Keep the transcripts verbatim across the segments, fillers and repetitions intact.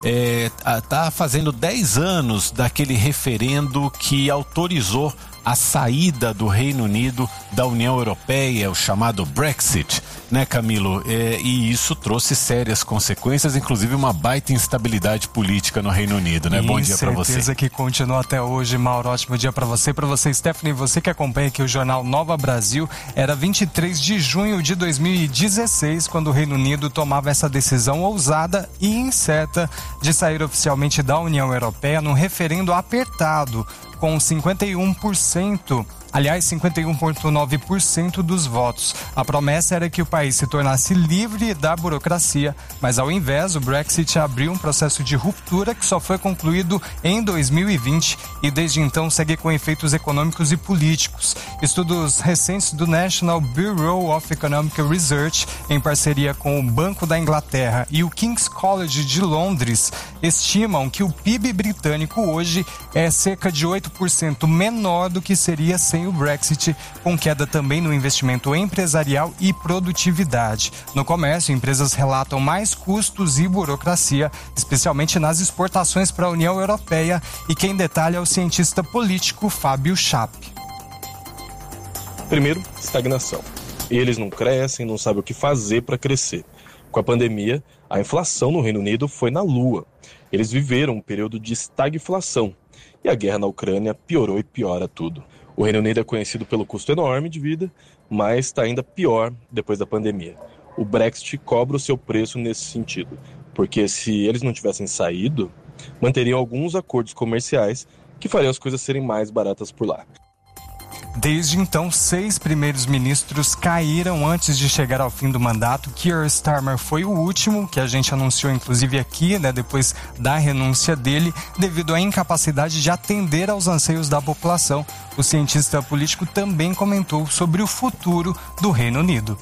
Está é, fazendo dez anos daquele referendo que autorizou a saída do Reino Unido da União Europeia, o chamado Brexit, né, Camilo? É, e isso trouxe sérias consequências, inclusive uma baita instabilidade política no Reino Unido, né? E bom dia para você. Certeza que continua até hoje, Mauro. Ótimo dia para você, para você, Stephanie, você que acompanha aqui o jornal Nova Brasil. Era vinte e três de junho de dois mil e dezesseis, quando o Reino Unido tomava essa decisão ousada e incerta de sair oficialmente da União Europeia num referendo apertado, com cinquenta e um por cento, aliás, cinquenta e um vírgula nove por cento dos votos. A promessa era que o país se tornasse livre da burocracia, mas ao invés, o Brexit abriu um processo de ruptura que só foi concluído em dois mil e vinte e desde então segue com efeitos econômicos e políticos. Estudos recentes do National Bureau of Economic Research, em parceria com o Banco da Inglaterra e o King's College de Londres, estimam que o P I B britânico hoje é cerca de oito por cento menor do que seria sem o Brexit, com queda também no investimento empresarial e produtividade. No comércio, empresas relatam mais custos e burocracia, especialmente nas exportações para a União Europeia, e quem detalha é o cientista político Fábio Chape. Primeiro, estagnação. Eles não crescem, não sabem o que fazer para crescer. Com a pandemia, a inflação no Reino Unido foi na lua. Eles viveram um período de estagflação e a guerra na Ucrânia piorou e piora tudo. O Reino Unido é conhecido pelo custo enorme de vida, mas está ainda pior depois da pandemia. O Brexit cobra o seu preço nesse sentido, porque se eles não tivessem saído, manteriam alguns acordos comerciais que fariam as coisas serem mais baratas por lá. Desde então, seis primeiros ministros caíram antes de chegar ao fim do mandato. Keir Starmer foi o último, que a gente anunciou inclusive aqui, né, depois da renúncia dele, devido à incapacidade de atender aos anseios da população. O cientista político também comentou sobre o futuro do Reino Unido.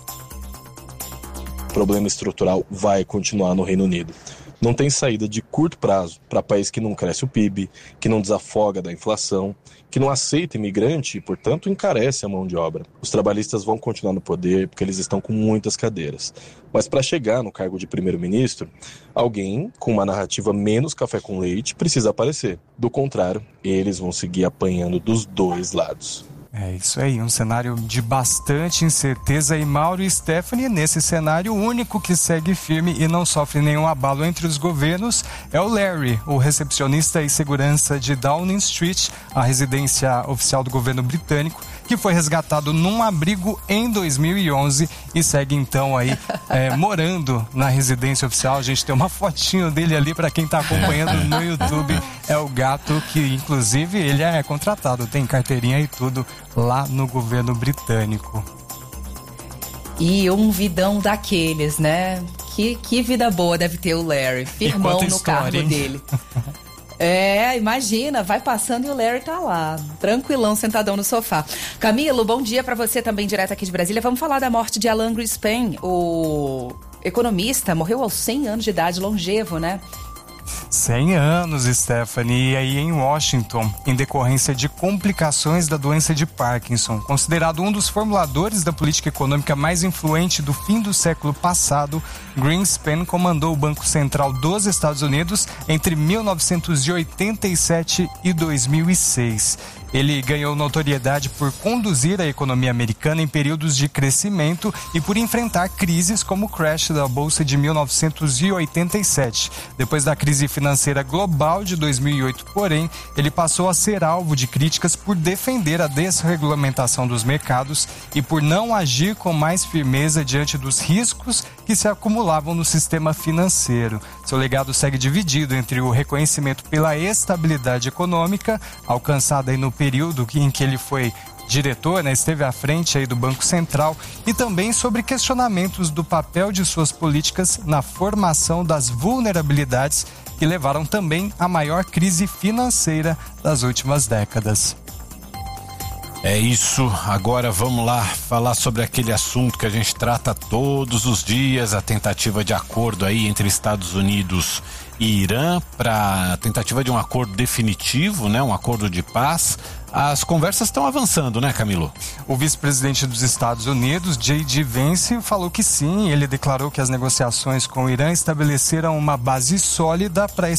O problema estrutural vai continuar no Reino Unido. Não tem saída de curto prazo para país que não cresce o P I B, que não desafoga da inflação, que não aceita imigrante e, portanto, encarece a mão de obra. Os trabalhistas vão continuar no poder porque eles estão com muitas cadeiras. Mas para chegar no cargo de primeiro-ministro, alguém com uma narrativa menos café com leite precisa aparecer. Do contrário, eles vão seguir apanhando dos dois lados. É isso aí, um cenário de bastante incerteza. E Mauro e Stephanie, nesse cenário, o único que segue firme e não sofre nenhum abalo entre os governos é o Larry, o recepcionista e segurança de Downing Street, a residência oficial do governo britânico, que foi resgatado num abrigo em dois mil e onze e segue então aí é, morando na residência oficial. A gente tem uma fotinho dele ali para quem está acompanhando no YouTube. É o gato que, inclusive, ele é contratado, tem carteirinha e tudo lá no governo britânico. E um vidão daqueles, né? Que, que vida boa deve ter o Larry, firmão no história, cargo hein? dele. É, imagina, vai passando e o Larry tá lá, tranquilão, sentadão no sofá. Camilo, bom dia pra você também, direto aqui de Brasília. Vamos falar da morte de Alan Greenspan, o economista, morreu aos cem anos de idade, longevo, né? cem anos, Stephanie, e aí em Washington, em decorrência de complicações da doença de Parkinson. Considerado um dos formuladores da política econômica mais influente do fim do século passado, Greenspan comandou o Banco Central dos Estados Unidos entre mil novecentos e oitenta e sete e dois mil e seis. Ele ganhou notoriedade por conduzir a economia americana em períodos de crescimento e por enfrentar crises como o crash da Bolsa de mil novecentos e oitenta e sete. Depois da crise financeira global de dois mil e oito, porém, ele passou a ser alvo de críticas por defender a desregulamentação dos mercados e por não agir com mais firmeza diante dos riscos que se acumulavam no sistema financeiro. Seu legado segue dividido entre o reconhecimento pela estabilidade econômica, alcançada aí no período em que ele foi diretor, né, esteve à frente aí do Banco Central, e também sobre questionamentos do papel de suas políticas na formação das vulnerabilidades que levaram também à maior crise financeira das últimas décadas. É isso, agora vamos lá falar sobre aquele assunto que a gente trata todos os dias, a tentativa de acordo aí entre Estados Unidos e Irã para a tentativa de um acordo definitivo, né, um acordo de paz. As conversas estão avançando, né, Camilo? O vice-presidente dos Estados Unidos, J D Vance, falou que sim. Ele declarou que as negociações com o Irã estabeleceram uma base sólida para